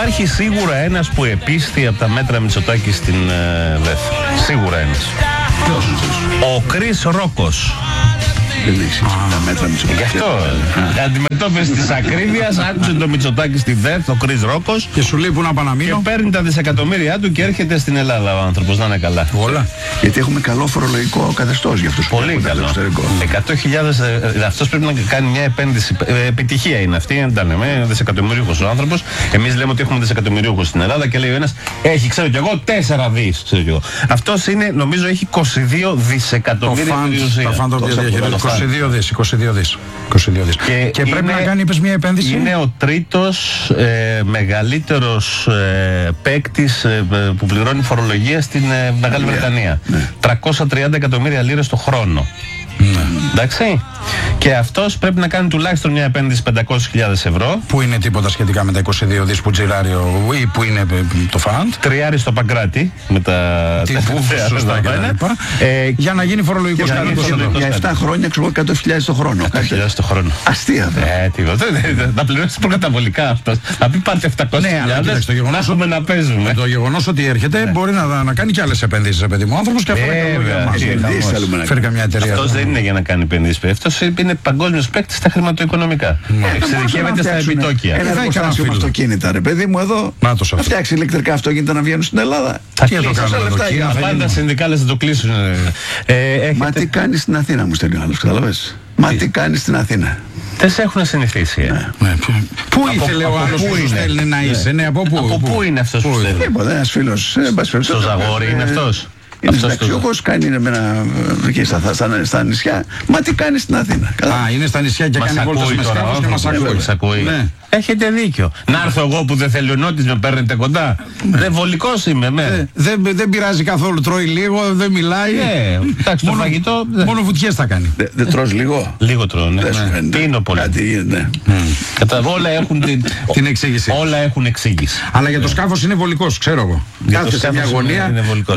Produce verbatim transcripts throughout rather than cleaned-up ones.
Υπάρχει σίγουρα ένας που επίσθη από τα μέτρα Μητσοτάκη στην ε, ΔΕΘ. Σίγουρα ένας. Ο Κρίς Ρόκος. Τα μέτρα Μητσοτάκη. Γι' αυτό. Αντιμετώπιση της ακρίβειας, άκουσε το Μητσοτάκη στη ΔΕΘ, ο Κρίς Ρόκος. Και σου λέει που να παναμείνω. Και παίρνει τα δισεκατομμύρια του και έρχεται στην Ελλάδα ο άνθρωπος, να είναι καλά. Όλα. Γιατί έχουμε καλό φορολογικό καθεστώς για αυτούς. Πολύ καλό. εκατό χιλιάδες, αυτός πρέπει να κάνει μια επένδυση. Ε, επιτυχία είναι αυτή. Δεν τα λέμε. Είναι δισεκατομμυρίουχος ο άνθρωπος. Εμείς λέμε ότι έχουμε δισεκατομμυρίουχος στην Ελλάδα και λέει ο ένας έχει, ξέρω κι εγώ, τέσσερα δις. Αυτός είναι, νομίζω, έχει είκοσι δύο δισεκατομμύρια. Τα φαντ τα οποία διαχειρίζονται. είκοσι δύο δις. είκοσι δύο δις. Και, και πρέπει είναι, να κάνει, είπες, μια επένδυση. Είναι ο τρίτος ε, μεγαλύτερος ε, παίκτης ε, που πληρώνει φορολογία στην ε, Μεγάλη Βρετανία. Ναι. τριακόσια τριάντα εκατομμύρια λίρες το χρόνο. Ναι. Εντάξει. Και αυτός πρέπει να κάνει τουλάχιστον μια επένδυση πεντακόσιες χιλιάδες ευρώ. Που είναι τίποτα σχετικά με τα είκοσι δύο δις που τζιράρει ή που είναι το φαντ. Τριάρι στο Παγκράτη με τα. Τι σωστά και τα λοιπά. Ε, για να γίνει φορολογικός κάλυπτος. Για επτά χρόνια ξέρω εκατό χιλιάδες το χρόνο. εκατό χιλιάδες το χρόνο. Αστεία. Ε, τίποτα. Να πληρώσει προκαταβολικά αυτό. Να πει πάρτε επτακόσιες χιλιάδες. Να έχουμε να παίζουμε. Το γεγονός ότι έρχεται μπορεί να κάνει και άλλες επενδύσεις, παιδί μου άνθρωπος, και αυτό είναι φέρει καμιά εταιρεία. Αυτό δεν είναι για να κάνει επενδύσεις. Αυτό είναι παγκόσμιος παίκτης στα χρηματοοικονομικά. Εξειδικεύεται στα επιτόκια. Ένα εργοστάσιο με αυτοκίνητα, ρε παιδί μου, εδώ. Να φτιάξει ηλεκτρικά αυτοκίνητα να βγαίνουν στην Ελλάδα. Θα κλείσει όλα λεφτά. Πάντα συνδικάλες θα το κλείσουν. Μα τι κάνει στην Αθήνα, μου στέλνει ο άλλος, καταλαβες. Μα τι κάνει στην Αθήνα. Δεν σε έχουν συνηθίσει. Ε. Ναι. Πού ήθελε ο άλλος που στέλνει να είσαι, ναι, από πού. Από πού είναι αυτός που στέλνει. Τίποτα, ένας φίλος. Στο Ζαγόρι είναι αυτός. Είναι συνταξιούχος, κάνει εμένα εκεί στα, στα, στα νησιά. Μα τι κάνει στην Αθήνα. Α, είναι στα νησιά και κάνει βόλτας με σκάφος και μας ακούει. ακούει. Ναι. Έχετε δίκιο. Να έρθω εγώ που δεν θέλει ο Νότης, με παίρνετε κοντά. Ναι. Δεν βολικός είμαι, με. Ε, δεν, δεν πειράζει καθόλου. Τρώει λίγο, δεν μιλάει. Ε, εντάξει, το φαγητό. Μόνο βουτιές θα κάνει. Δεν δε τρως λίγο. Λίγο τρώω, ναι. Πίνω πολύ. Κατά όλα έχουν την εξήγηση. Όλα έχουν εξήγηση. Αλλά για το σκάφος είναι βολικός, ξέρω εγώ. Κάθεται σε μια γωνία. Είναι βολικός.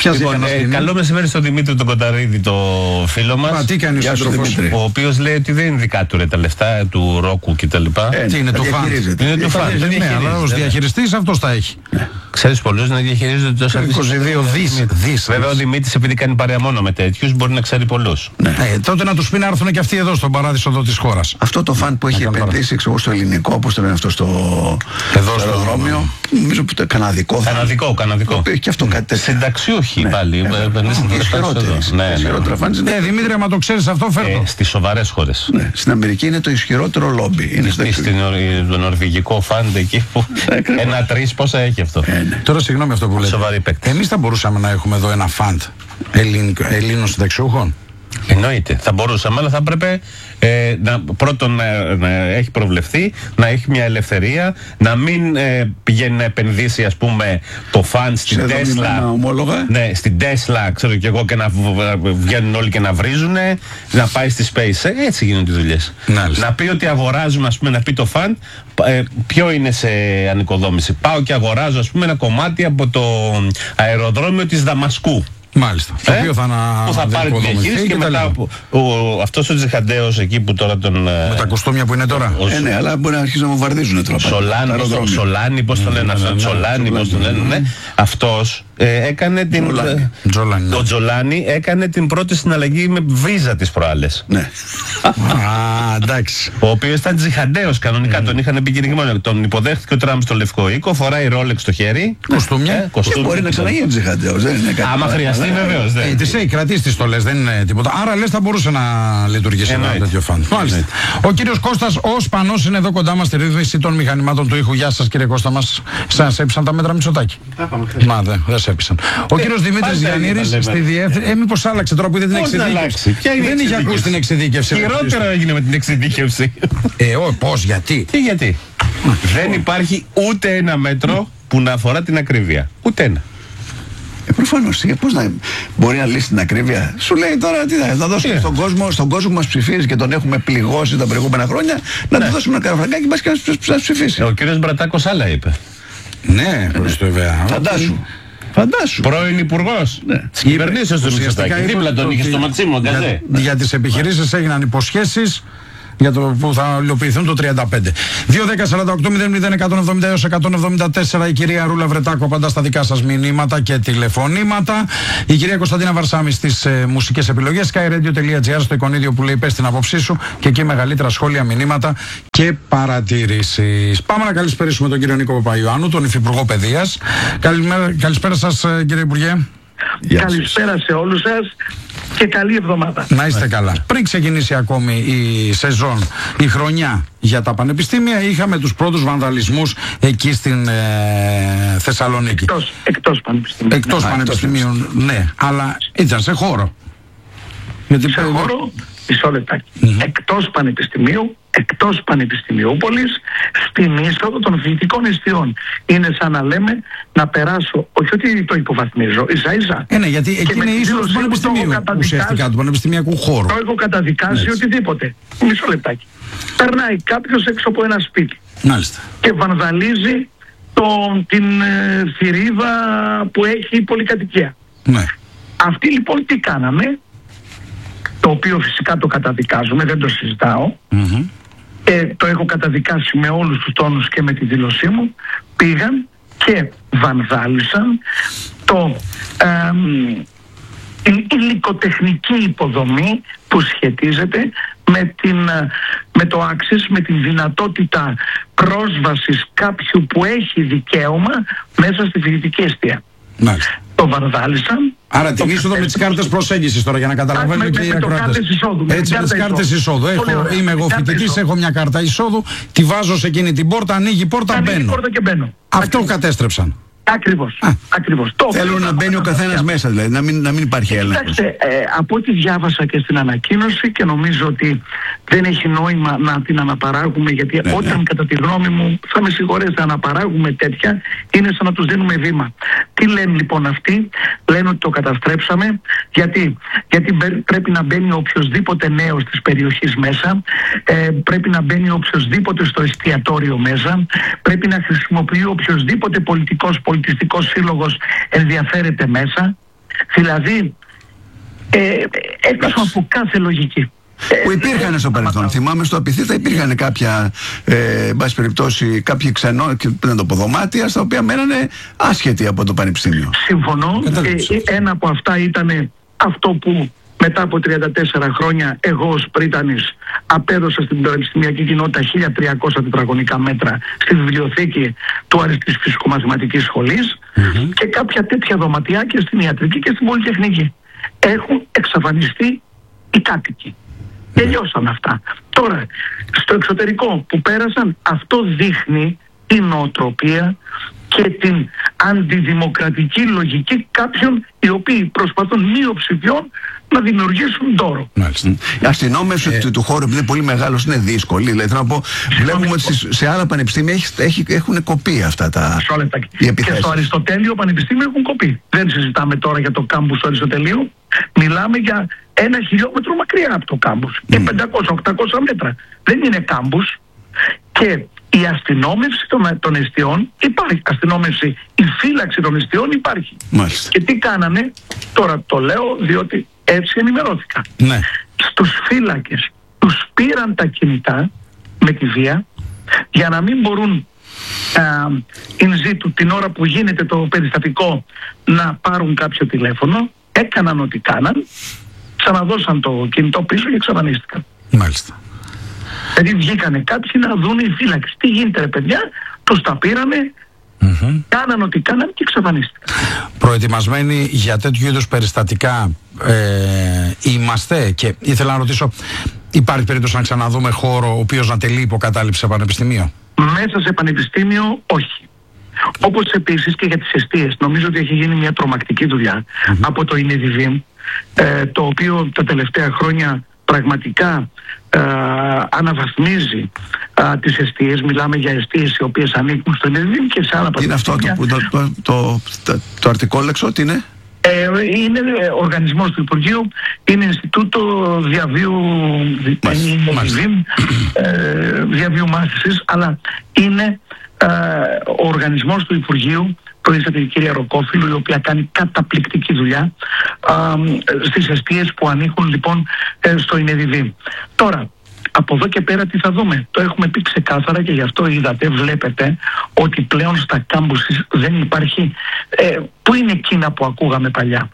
Καλό μεσημέρι στον Δημήτρη τον Κονταρίδη, το φίλο μας. Τι κάνει ο σύντροφος. Ο οποίος λέει ότι δεν είναι δικά του ρε τα λεφτά του Ρόκου κτλ. Τι είναι το φαντ. Είναι το φαντ. Ναι, αλλά ως διαχειριστής αυτός τα έχει. Ξέρεις πολλούς να διαχειρίζονται τόσα είκοσι δύο δις. Βέβαια ο Δημήτρης, επειδή κάνει παρέα μόνο με τέτοιους, μπορεί να ξέρει πολλούς. Τότε να τους πει να έρθουν και αυτοί εδώ στον παράδεισο εδώ της χώρας. Αυτό το φαντ που έχει επενδύσει στο ελληνικό, όπως το λένε αυτό στο αεροδρόμιο. Νομίζω που το καναδικό. Καναδικό, καναδικό. Και αυτό κάτι τέτοιο. Συνταξιούχοι πάλι. Ναι, Δημήτρη, άμα το ξέρεις αυτό, φέρνω. Στις σοβαρές χώρες. Στην Αμερική είναι το ισχυρότερο λόμπι. Το νορβηγικό φαντ εκεί που ένα τρεις πόσα έχει αυτό. Τώρα συγγνώμη αυτό που λέτε. Σοβαρή παίκτη. Εμείς θα μπορούσαμε να έχουμε εδώ ένα φαντ Ελλήνων συνταξιούχων. Εννοείται. Θα μπορούσαμε, αλλά θα έπρεπε ε, να, πρώτον να, να έχει προβλεφθεί, να έχει μια ελευθερία, να μην ε, πηγαίνει να επενδύσει, ας πούμε, το φαντ στην Τέσλα. Ναι, στην Τέσλα, ξέρω κι εγώ, και να βγαίνουν όλοι και να βρίζουνε, να πάει στη Space. Έτσι γίνονται οι δουλειές. Να πει ότι αγοράζουμε, ας πούμε, να πει το φαντ, ε, ποιο είναι σε ανοικοδόμηση. Πάω και αγοράζω, ας πούμε, ένα κομμάτι από το αεροδρόμιο της Δαμασκού. Μάλιστα. Ε, το οποίο θα, να... που θα πάρει τη διαχείριση και μετά ο, ο, αυτός ο Τζιχαντέος εκεί που τώρα τον... Με τα κουστούμια που είναι τώρα. Ο, ε, ναι, αλλά μπορεί να αρχίσουν να βομβαρδίζουν τώρα. Σολάνι, πώς, Σολάνι, πώς το λένε αυτό. Τσολάνι, πώς το λένε. Ναι. Αυτός ε, έκανε την... Τζολάνι. Το Τζολάνι έκανε την πρώτη συναλλαγή με βίζα τις προάλλες. Ναι. Α, εντάξει. Ο οποίος ήταν Τζιχαντέος κανονικά, τον είχαν επικοινωνημένο. Τον υποδέχτηκε ο Τραμπ στο Λευκό Οίκο, φοράει ρόλεξ στο χέρι. Κουστούμια. Μπορεί να ξαναγίνει Τζιχαντέος, δεν είναι κάτι. Άμα χρειαστεί. Βεβαίως, ναι. ε, τις έχει κρατήσει τις στολές, δεν είναι τίποτα. Άρα λες θα μπορούσε να λειτουργήσει ένα τέτοιο φαντ. Μάλιστα. Ο κύριος Κώστας ο Σπανός είναι εδώ κοντά μας στη ρύθμιση των μηχανημάτων του ήχου. Γεια σας κύριε Κώστα μας. Σας έπισαν τα μέτρα Μητσοτάκη. Μα δεν δε σε έπισαν. Ο κύριος Δημήτρης Γιαννήρης στη διεύθυνση. Ε, μήπως άλλαξε τώρα που είδε την εξειδίκευση. Δεν είχε ακούσει την εξειδίκευση. Χειρότερο έγινε με την εξειδίκευση. Ε, ό, πώς, γιατί. Τι γιατί. Δεν υπάρχει ούτε ένα μέτρο που να αφορά την ακρίβεια. Ούτε ένα. Ε, προφανώς, πώς να μπορεί να λύσει την ακρίβεια. Σου λέει τώρα τι θα, θα δώσουμε yeah. στον κόσμο, στον κόσμο που μας ψηφίζει και τον έχουμε πληγώσει τα προηγούμενα χρόνια, να ναι. του δώσουμε ένα καραφραγκάκι μπας και να μας ψηφίσει. Ο κύριος Μπρατάκος άλλα είπε. Ναι, προς το βέβαια. Φαντάσου. Φαντάσου. Πρώην υπουργός ναι. της κυβερνήσεως του Μητσοτάκη. Δίπλα τον είχε στο Ματσίμο, γκαζέ. Για τις επιχειρήσεις έγιναν υποσχέσεις. για το που θα υλοποιηθούν το τριάντα πέντε. δύο δέκα σαράντα οκτώ μηδέν μηδέν εκατόν εβδομήντα έως εκατόν εβδομήντα τέσσερα η κυρία Ρούλα Βρετάκο απαντά στα δικά σας μηνύματα και τηλεφωνήματα. Η κυρία Κωνσταντίνα Βαρσάμι στις ε, μουσικές επιλογές. skyradio.gr στο εικονίδιο που λέει πες την άποψή σου και εκεί μεγαλύτερα σχόλια, μηνύματα και παρατηρήσεις. Πάμε να καλησπερίσουμε τον κύριο Νίκο Παπαϊωάννου, τον Υφυπουργό Παιδείας. Καλημέρα, καλησπέρα σας κύριε Υπουργέ. Καλησπέρα σε όλους σας και καλή εβδομάδα. Να είστε καλά. Πριν ξεκινήσει ακόμη η σεζόν, η χρονιά για τα πανεπιστήμια, είχαμε τους πρώτους βανδαλισμούς εκεί στην ε, Θεσσαλονίκη. Εκτός, εκτός πανεπιστημίων. Εκτός Α, πανεπιστημίων, ναι, αλλά ήταν σε χώρο. Γιατί σε χώρο, μισό λεπτάκι. Mm-hmm. Εκτός πανεπιστημίου, εκτός Πανεπιστημιούπολης, στην είσοδο των φοιτητικών εστιών. Είναι σαν να λέμε να περάσω, όχι ότι το υποβαθμίζω, ίσα ίσα. Ε, ναι, γιατί εκεί είναι η είσοδος του πανεπιστημίου, ουσιαστικά, του πανεπιστημιακού χώρου. Το έχω καταδικάσει οτιδήποτε. Μισό λεπτάκι. Περνάει κάποιος έξω από ένα σπίτι. Μάλιστα. Και βανδαλίζει το, την ε, θηρίδα που έχει η πολυκατοικία. Ναι. Αυτοί λοιπόν τι κάναμε, το οποίο φυσικά το καταδικάζουμε, δεν το συζητάω, mm-hmm. ε, το έχω καταδικάσει με όλους τους τόνους και με τη δήλωσή μου, πήγαν και βανδάλισαν το, ε, την υλικοτεχνική υποδομή που σχετίζεται με, την, με το access, με την δυνατότητα πρόσβασης κάποιου που έχει δικαίωμα μέσα στη φοιτητική εστία. Μάλιστα. Το βανδάλισαν. Άρα την είσοδο με τις κάρτες προσέγγισης τώρα για να καταλαβαίνουμε και οι ακροατές. Έτσι, με τις κάρτες εισόδου. Έχω, είμαι εγώ φοιτητής, έχω μια κάρτα εισόδου, τη βάζω σε εκείνη την πόρτα, ανοίγει η πόρτα, μπαίνω. Πόρτα και μπαίνω. Αυτό Ακριβώς. Κατέστρεψαν. Ακριβώς. Ακριβώς. Θέλουν να μπαίνει ο καθένας μέσα, δηλαδή, να μην, να μην υπάρχει έλεγχος. Κοιτάξτε, ε, από ό,τι διάβασα και στην ανακοίνωση και νομίζω ότι δεν έχει νόημα να την αναπαράγουμε, γιατί ναι, όταν ναι. κατά τη γνώμη μου, θα με συγχωρέσετε, αναπαράγουμε τέτοια, είναι σαν να τους δίνουμε βήμα. Τι λένε λοιπόν αυτοί? Λένε ότι το καταστρέψαμε. Γιατί, γιατί πρέπει να μπαίνει οποιοσδήποτε νέος της περιοχής μέσα, ε, πρέπει να μπαίνει οποιοσδήποτε στο εστιατόριο μέσα, πρέπει να χρησιμοποιεί οποιοσδήποτε πολιτικός πολιτιστικός σύλλογος ενδιαφέρεται μέσα, δηλαδή ε, έξω από κάθε λογική. Που υπήρχαν στο παρελθόν. Θυμάμαι στο Απιθύτα υπήρχαν κάποια, ε, εν πάση περιπτώσει, κάποιοι ξενό, δεν το πω, δωμάτια, στα οποία μένανε άσχετοι από το πανεπιστήμιο. Συμφωνώ. Ε, ένα από αυτά ήταν αυτό που μετά από τριάντα τέσσερα χρόνια εγώ ως πρίτανης απέδωσα στην πανεπιστημιακή κοινότητα χίλια τριακόσια τετραγωνικά μέτρα στη βιβλιοθήκη του Αριστείας Φυσικομαθηματικής Σχολής mm-hmm. και κάποια τέτοια δωματιάκια στην ιατρική και στην πολυτεχνική. Έχουν εξαφανιστεί οι κάτοικοι. Mm-hmm. Τελειώσαν αυτά. Τώρα, στο εξωτερικό που πέρασαν, αυτό δείχνει την νοοτροπία και την αντιδημοκρατική λογική κάποιων οι οποίοι προσπαθούν μειοψηφιών να δημιουργήσουν δώρο. Οι αστυνόμες ε, του χώρου, επειδή είναι πολύ μεγάλος, είναι δύσκολοι. Δηλαδή, θέλω να πω, βλέπουμε ότι σε άλλα πανεπιστήμια έχει, έχει, έχουν κοπεί αυτά τα. Και στο Αριστοτέλειο Πανεπιστήμιο έχουν κοπεί. Δεν συζητάμε τώρα για το κάμπους του Αριστοτελείου. Μιλάμε για ένα χιλιόμετρο μακριά από το κάμπους. Mm. Και πεντακόσια οχτακόσια μέτρα. Δεν είναι κάμπους. Και η αστυνόμευση των, των εστιών υπάρχει. Αστυνόμευση, η φύλαξη των εστιών υπάρχει. Μάλιστα. Και τι κάνανε, τώρα το λέω διότι έτσι ενημερώθηκα. Ναι. Στους φύλακες τους πήραν τα κινητά με τη βία για να μην μπορούν in situ την ώρα που γίνεται το περιστατικό να πάρουν κάποιο τηλέφωνο. Έκαναν ό,τι κάναν, ξαναδώσαν το κινητό πίσω και εξαφανίστηκαν. Μάλιστα. Δηλαδή βγήκανε κάποιοι να δουν οι φύλακες. Τι γίνεται ρε παιδιά, τους τα πήρανε, mm-hmm. κάναν ό,τι κάναν και εξαφανίστηκαν. Προετοιμασμένοι για τέτοιου είδους περιστατικά ε, είμαστε, και ήθελα να ρωτήσω, υπάρχει περίπτωση να ξαναδούμε χώρο ο οποίος να τελεί υποκατάληψη σε πανεπιστήμιο? Μέσα σε πανεπιστήμιο όχι. Όπως επίσης και για τις εστίες. Νομίζω ότι έχει γίνει μια τρομακτική δουλειά mm-hmm. από το ΙΝΕΔΙΒ, ε, το οποίο τα τελευταία χρόνια πραγματικά ε, αναβαθμίζει ε, τις εστίες. Μιλάμε για εστίες οι οποίες ανήκουν στο ΙΝΕΔΙΒ και σε άλλα πανεπιστήμια. Είναι αυτό το, το, το, το, το αρτικόλεξο, τι είναι? Ε, είναι οργανισμός του Υπουργείου, είναι Ινστιτούτο Διαβίου ε, Διαβίου Μάθησης, αλλά είναι ε, ο οργανισμός του Υπουργείου, προείσταται η κυρία Ροκόφιλου, η οποία κάνει καταπληκτική δουλειά ε, στις εστίες που ανήκουν λοιπόν ε, στο ΙΝΕΔΙΒ. Τώρα, Από εδώ και πέρα τι θα δούμε? Το έχουμε πει ξεκάθαρα και γι' αυτό είδατε, βλέπετε ότι πλέον στα κάμπους δεν υπάρχει, ε, που είναι εκείνα που ακούγαμε παλιά.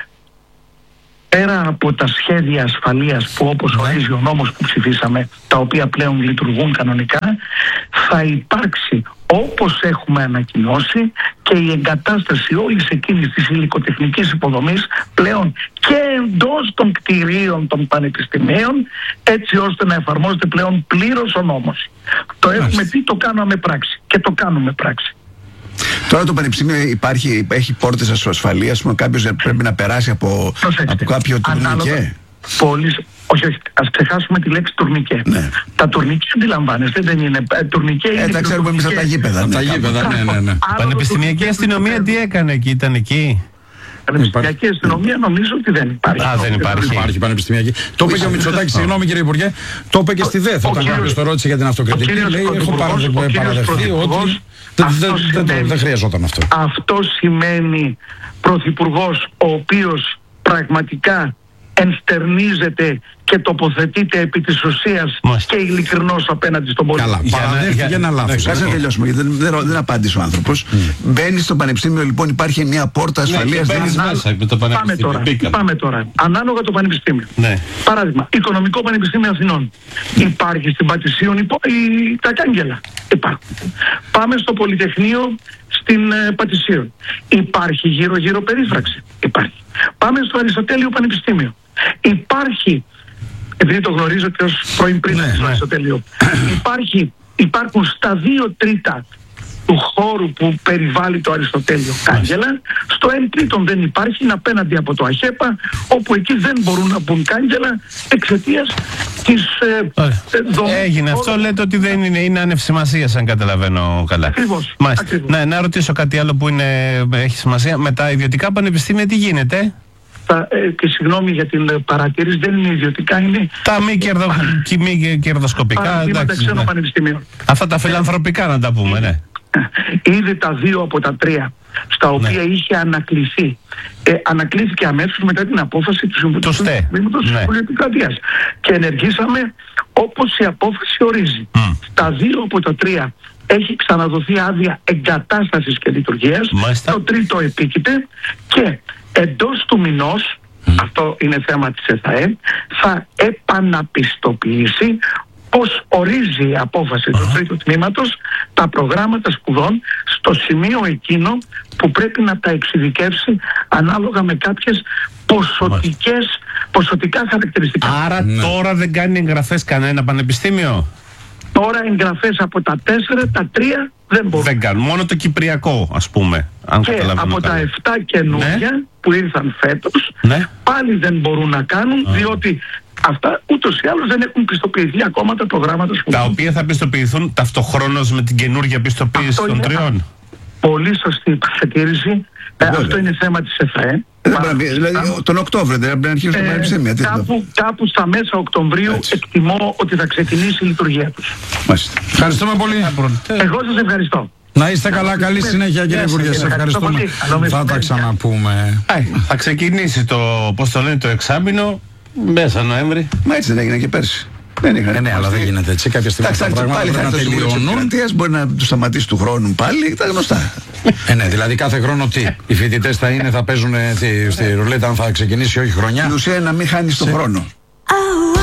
Πέρα από τα σχέδια ασφαλείας που όπως ορίζει ο νόμος που ψηφίσαμε, τα οποία πλέον λειτουργούν κανονικά, θα υπάρξει, όπως έχουμε ανακοινώσει, και η εγκατάσταση όλης εκείνης της υλικοτεχνικής υποδομής πλέον και εντός των κτηρίων των πανεπιστημίων, έτσι ώστε να εφαρμόζεται πλέον πλήρως ο νόμος. Το έχουμε πει, το κάναμε πράξη και το κάνουμε πράξη. Τώρα το πανεπιστήμιο υπάρχει, έχει πόρτες ασφαλείας, κάποιος πρέπει να περάσει από, από κάποιο τουρνικέ. Πολλοί, όχι, όχι, ας ξεχάσουμε τη λέξη τουρνικέ. Ναι. Τα τουρνικέ αντιλαμβάνεστε, δεν είναι τουρνικέ. Ε, τα ξέρουμε εμείς από τα γήπεδα. Τα γήπεδα, ναι, ναι, ναι. Πανεπιστημιακή αστυνομία τι έκανε εκεί, ήταν εκεί? Πανεπιστημιακή αστυνομία νομίζω ότι δεν υπάρχει. Α, δεν υπάρχει. Υπάρχει πανεπιστημιακή. Το είπε και ο Μητσοτάκης, συγγνώμη κύριε Υπουργέ, το είπε και στη ΔΕΘ όταν κάποιος το ρώτησε για την αυτοκριτική. Λέει, έχω παραδεχθεί ότι δεν χρειαζόταν αυτό. Αυτό σημαίνει πρωθυπουργός ο οποίος πραγματικά ενστερνίζεται και τοποθετείται επί της ουσίας και ειλικρινώς απέναντι στον πολίτη. Καλά, παραδέχτηκε ένα λάθος. Κάτσε να τελειώσουμε, γιατί δεν, δεν, δεν απάντησε ο άνθρωπος. Mm. Μπαίνει στο πανεπιστήμιο, λοιπόν, υπάρχει μια πόρτα ασφαλείας. Ναι, μπαίνεις μέσα με το πάμε τώρα, πάμε τώρα. Ανάλογα το πανεπιστήμιο. Ναι. Παράδειγμα, Οικονομικό Πανεπιστήμιο Αθηνών. Υπάρχει στην Πατησίων υπό, η, τα κάγκελα. Υπάρχουν. Πάμε στο Πολυτεχνείο στην ε, Πατησίων. Υπάρχει γύρω-γύρω περίφραξη. Υπάρχει. Πάμε στο Αριστοτέλειο Πανεπιστήμιο. Υπάρχει, επειδή το γνωρίζω και ως πρώην πριν ναι, στο ναι. Αριστοτέλειο, υπάρχει, υπάρχουν στα δύο τρίτα του χώρου που περιβάλλει το Αριστοτέλειο κάγκελα, στο εν τρίτον δεν υπάρχει, είναι απέναντι από το ΑΧΕΠΑ, όπου εκεί δεν μπορούν να μπουν κάγκελα εξαιτίας της ε, δομής. Έγινε αυτό, λέτε ότι δεν είναι, είναι άνευ σημασίας, αν καταλαβαίνω καλά. Ακριβώς. Ακριβώς. Ναι, να ρωτήσω κάτι άλλο που είναι, έχει σημασία. Με τα ιδιωτικά πανεπιστήμια τι γίνεται? Τα, ε, και συγγνώμη για την παρατήρηση, δεν είναι ιδιωτικά, είναι τα μη, κερδο, και μη κερδοσκοπικά. Παραδείγματα ξένων ναι. πανεπιστημίων. Αυτά τα φιλανθρωπικά να τα πούμε, ναι. Ήδη τα δύο από τα τρία στα οποία ναι. είχε ανακληθεί, ε, ανακλήθηκε αμέσως μετά την απόφαση του Συμβουλίου ναι. Επικρατείας και ενεργήσαμε όπως η απόφαση ορίζει. Mm. Στα δύο από τα τρία έχει ξαναδοθεί άδεια εγκατάστασης και λειτουργίας. Μάλιστα. Το τρίτο επίκειται και εντός του μηνός, mm. αυτό είναι θέμα της ΕΘΑΕ, θα επαναπιστοποιήσει, πώς ορίζει η απόφαση uh-huh. του τρίτου τμήματος, τα προγράμματα σπουδών στο σημείο εκείνο που πρέπει να τα εξειδικεύσει ανάλογα με κάποιες ποσοτικές, ποσοτικά χαρακτηριστικά. Άρα ναι. τώρα δεν κάνει εγγραφές κανένα πανεπιστήμιο? Τώρα εγγραφές από τα τέσσερα, τα τρία δεν μπορούν. Δεν κάνουν, μόνο το Κυπριακό ας πούμε. Αν και από τα επτά καινούργια ναι. που ήρθαν φέτος, ναι. πάλι δεν μπορούν να κάνουν, uh. διότι αυτά ούτως ή άλλως δεν έχουν πιστοποιηθεί ακόμα τα προγράμματα σπουδών. Τα οποία θα πιστοποιηθούν ταυτοχρόνως με την καινούργια πιστοποίηση αυτό των τριών. Πολύ σωστή παρατήρηση. Ε, αυτό είναι θέμα της ΕΘΑΕ. Δηλαδή τον Οκτώβριο δεν πρέπει να αρχίσουν τα πανεπιστήμια. Κάπου, κάπου στα μέσα Οκτωβρίου έτσι. Εκτιμώ ότι θα ξεκινήσει η λειτουργία τους. Μάλιστα. Ευχαριστούμε πολύ. Εγώ σας ευχαριστώ. Να είστε καλά, καλή συνέχεια κύριε Υπουργέ. Σας ευχαριστούμε. Θα τα ξαναπούμε. Θα ξεκινήσει το, πώς το λένε, το εξάμηνο μέσα Νοέμβρη. Μα έτσι δεν έγινε και πέρσι. Δεν είχαν. Ε, ναι, αλλά δεν γίνεται έτσι. Κάποια στιγμή αυτά τα πράγματα πρέπει να τελειώνουν. Μπορεί να του σταματήσει του χρόνου πάλι, τα γνωστά. Ε, ναι, δηλαδή κάθε χρόνο τι. Οι φοιτητές θα είναι, θα παίζουν στη ρουλέτα αν θα ξεκινήσει όχι χρονιά. Η ουσία είναι να μην χάνει τον χρόνο.